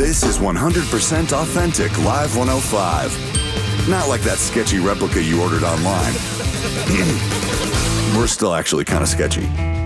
This is 100% authentic Live 105. Not like that sketchy replica you ordered online. We're still actually kind of sketchy.